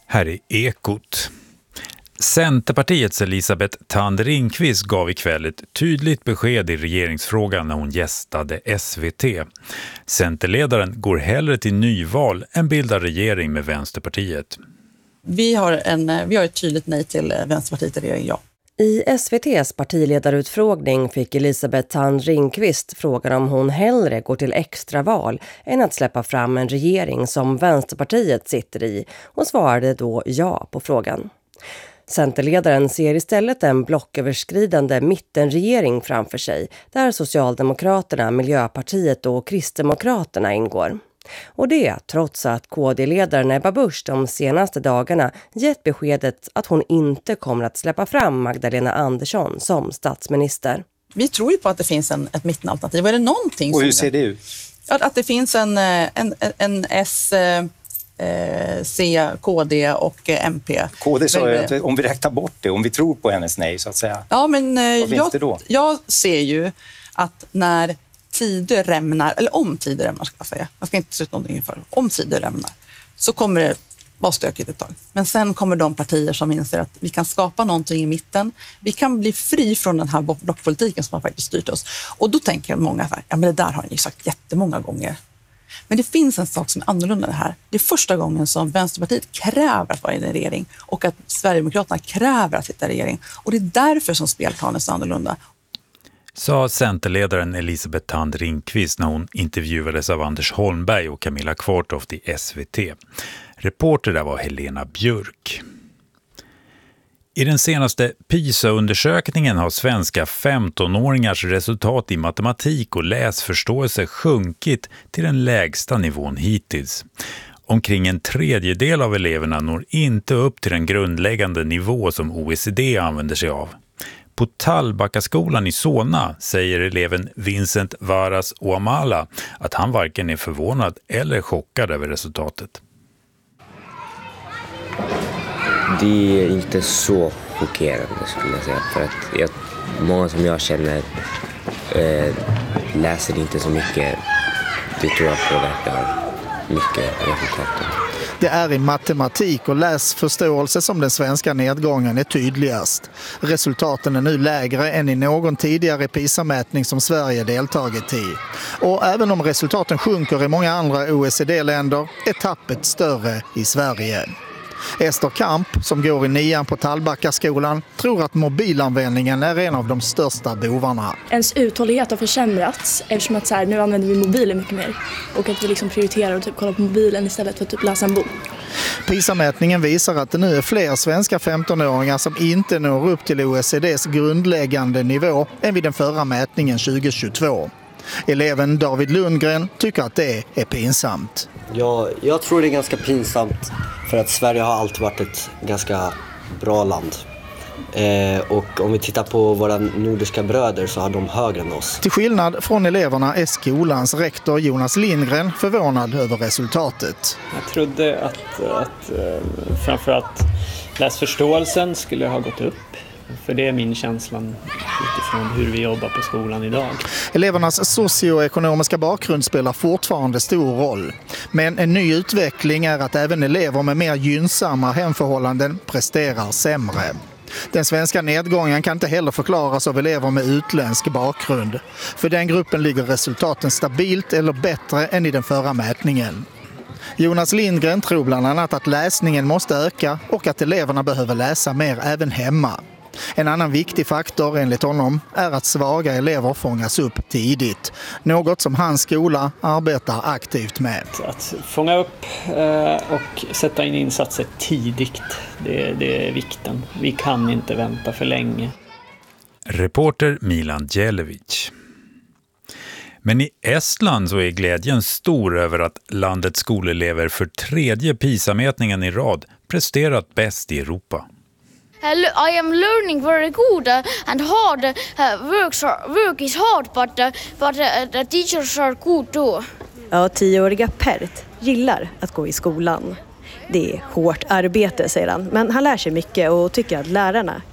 Här är Ekot. Centerpartiets Elisabeth Thand Ringqvist gav ikväll ett tydligt besked i regeringsfrågan när hon gästade SVT. Centerledaren går hellre till nyval än bildar regering med Vänsterpartiet. Vi har ett tydligt nej till Vänsterpartiet i regering, ja. I SVT:s partiledarutfrågning fick Elisabeth Thand Ringqvist frågan om hon hellre går till extraval än att släppa fram en regering som Vänsterpartiet sitter i, och svarade då ja på frågan. Centerledaren ser istället en blocköverskridande mittenregering framför sig, där Socialdemokraterna, Miljöpartiet och Kristdemokraterna ingår. Och det trots att KD-ledaren Ebba Busch de senaste dagarna gett beskedet att hon inte kommer att släppa fram Magdalena Andersson som statsminister. Vi tror ju på att det finns ett mittenalternativ. Är det någonting och hur ser det ut? Att det finns en S, C, KD och MP. KD sa ju att om vi räknar bort det, om vi tror på hennes nej så att säga. Ja, men jag ser ju att när tider rämnar, eller om tider rämnar ska jag säga. Jag ska inte sluta någonting inför. Om tider rämnar så kommer det vara stökigt ett tag. Men sen kommer de partier som inser att vi kan skapa någonting i mitten. Vi kan bli fri från den här blockpolitiken som har faktiskt styrt oss. Och då tänker många så här, ja men det där har ni sagt jättemånga gånger. Men det finns en sak som är annorlunda här. Det är första gången som Vänsterpartiet kräver att vara i en regering och att Sverigedemokraterna kräver att sitta i regering. Och det är därför som spelplanen är så annorlunda. Sa Centerledaren Elisabeth Thand Ringqvist när hon intervjuades av Anders Holmberg och Camilla Kvartoft i SVT. Reporter där var Helena Björk. I den senaste PISA-undersökningen har svenska 15-åringars resultat i matematik och läsförståelse sjunkit till den lägsta nivån hittills. Omkring en tredjedel av eleverna når inte upp till den grundläggande nivå som OECD använder sig av. På Tallbackaskolan i Solna säger eleven Vincent Varas Oamala att han varken är förvånad eller chockad över resultatet. Det är inte så chockerande skulle jag säga, för att många som jag känner läser inte så mycket. Det tror jag påverkar mycket resultaten. Det är i matematik och läsförståelse som den svenska nedgången är tydligast. Resultaten är nu lägre än i någon tidigare PISA-mätning som Sverige deltagit i. Och även om resultaten sjunker i många andra OECD-länder är tappet större i Sverige. Ester Kamp, som går i 9:an på Tallbackaskolan, tror att mobilanvändningen är en av de största bovarna. Ens uthållighet har försämrats eftersom att nu använder vi mobilen mycket mer. Och att vi liksom prioriterar att kolla på mobilen istället för att läsa en bok. PISA-mätningen visar att det nu är fler svenska 15-åringar som inte når upp till OECDs grundläggande nivå än vid den förra mätningen 2022. Eleven David Lundgren tycker att det är pinsamt. Jag tror det är ganska pinsamt för att Sverige har alltid varit ett ganska bra land. Och om vi tittar på våra nordiska bröder så har de högre än oss. Till skillnad från eleverna är skolans rektor Jonas Lindgren förvånad över resultatet. Jag trodde att framförallt läsförståelsen skulle ha gått upp. För det är min känsla utifrån hur vi jobbar på skolan idag. Elevernas socioekonomiska bakgrund spelar fortfarande stor roll. Men en ny utveckling är att även elever med mer gynnsamma hemförhållanden presterar sämre. Den svenska nedgången kan inte heller förklaras av elever med utländsk bakgrund. För den gruppen ligger resultaten stabilt eller bättre än i den förra mätningen. Jonas Lindgren tror bland annat att läsningen måste öka och att eleverna behöver läsa mer även hemma. En annan viktig faktor enligt honom är att svaga elever fångas upp tidigt. Något som hans skola arbetar aktivt med. Att fånga upp och sätta in insatser tidigt, det är vikten. Vi kan inte vänta för länge. Reporter Milan Djelevic. Men i Estland så är glädjen stor över att landets skolelever för 3:e PISA-mätningen i rad presterat bäst i Europa. I am learning very good and hard. Work is hard, but the teachers are good too. Ja, 10-åriga Pert gillar att gå i skolan. Det är hårt arbete, säger han, men han lär sig mycket och tycker att lärarna